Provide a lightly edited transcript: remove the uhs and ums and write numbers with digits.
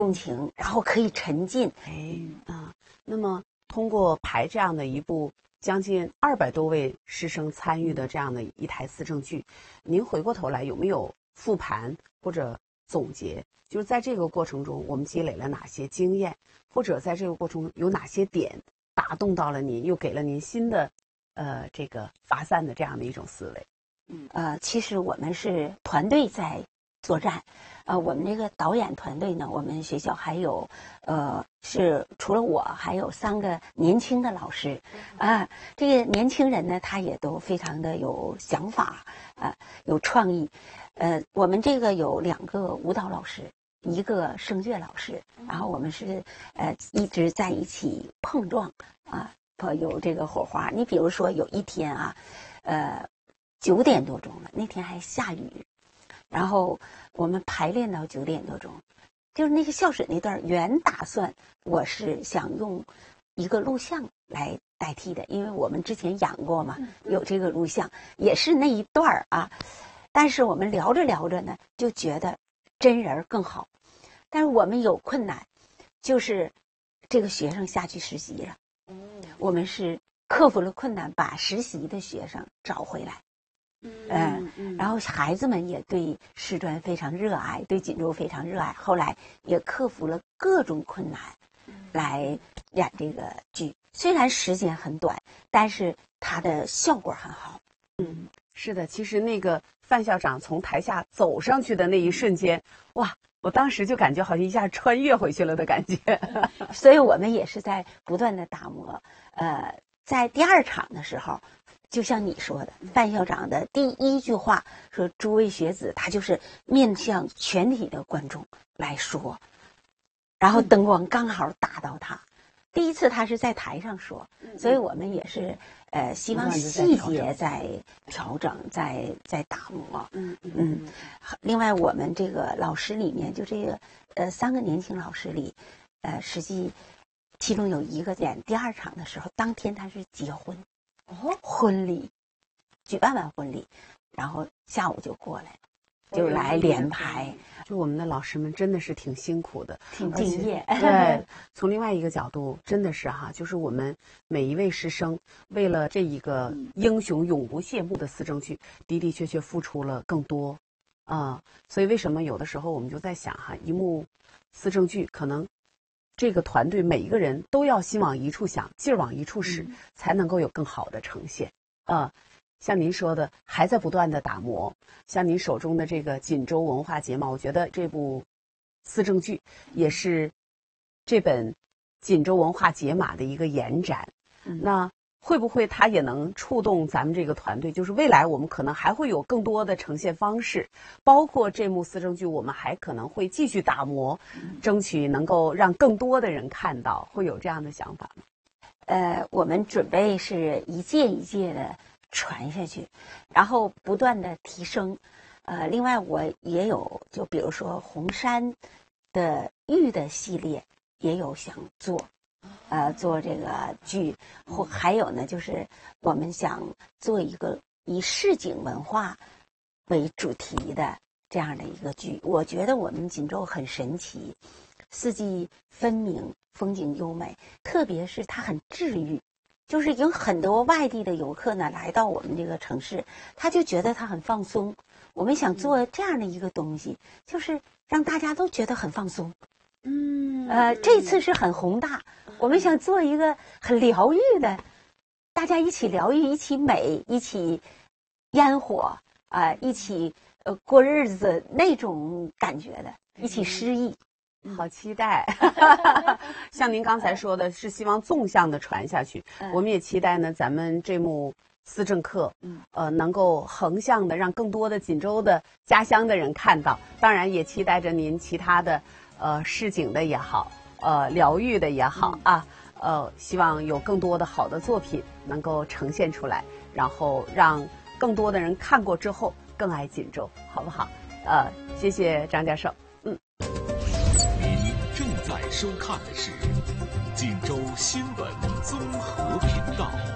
共情，然后可以沉浸。 那么通过排这样的一部将近200多位师生参与的这样的一台思政剧，您回过头来有没有复盘或者总结？就是在这个过程中，我们积累了哪些经验，或者在这个过程中有哪些点打动到了您，又给了您新的这个发散的这样的一种思维？ 其实我们是团队在作战，我们这个导演团队呢，我们学校还有是除了我，还有3个年轻的老师，这个年轻人呢，他也都非常的有想法，有创意，我们这个有2个舞蹈老师，1个声乐老师，然后我们是一直在一起碰撞有这个火花。你比如说有一天9点多钟了，那天还下雨，然后我们排练到9点多钟，就是那个笑水那段，原打算我是想用一个录像来代替的，因为我们之前演过嘛，有这个录像，也是那一段但是我们聊着聊着呢，就觉得真人更好，但是我们有困难，就是这个学生下去实习了，我们是克服了困难，把实习的学生找回来。然后孩子们也对师专非常热爱，对锦州非常热爱，后来也克服了各种困难来演这个剧，虽然时间很短，但是它的效果很好。 是的，其实那个范校长从台下走上去的那一瞬间，哇，我当时就感觉好像一下穿越回去了的感觉。 所以我们也是在不断的打磨。在第2场的时候，就像你说的，范校长的第1句话说：“诸位学子，他就是面向全体的观众来说，然后灯光刚好打到他。第一次他是在台上说，所以我们也是希望细节在调整，在打磨。另外，我们这个老师里面，就这个3个年轻老师里，实际其中有1个演第2场的时候，当天他是结婚。婚礼举办完婚礼，然后下午就过来了，就来连排。 就我们的老师们真的是挺辛苦的， 挺敬业。 对，从另外一个角度，真的是就是我们每一位师生为了这一个英雄永不谢幕的思政剧，的的确确付出了更多所以为什么有的时候我们就在想一幕思政剧可能这个团队每一个人都要心往一处想，劲儿往一处使，才能够有更好的呈现。像您说的，还在不断的打磨。像您手中的这个锦州文化节嘛，我觉得这部思政剧也是这本锦州文化解码的一个延展。那会不会它也能触动咱们这个团队？就是未来我们可能还会有更多的呈现方式，包括这幕思政剧，我们还可能会继续打磨，争取能够让更多的人看到，会有这样的想法吗？ 我们准备是一届一届的传下去，然后不断的提升。另外我也有，就比如说红山的玉的系列也有想做。做这个剧，还有呢，就是我们想做一个以市井文化为主题的这样的一个剧。我觉得我们锦州很神奇，四季分明，风景优美，特别是它很治愈。就是有很多外地的游客呢来到我们这个城市，他就觉得他很放松。我们想做这样的一个东西，就是让大家都觉得很放松。这次是很宏大，我们想做一个很疗愈的，大家一起疗愈，一起美，一起烟火一起过日子那种感觉的，一起诗意。 好期待。像您刚才说的是希望纵向的传下去，我们也期待呢咱们这幕思政课能够横向的让更多的锦州的家乡的人看到，当然也期待着您其他的市井的也好，疗愈的也好希望有更多的好的作品能够呈现出来，然后让更多的人看过之后更爱锦州，好不好？谢谢张教授。 您正在收看的是锦州新闻综合频道。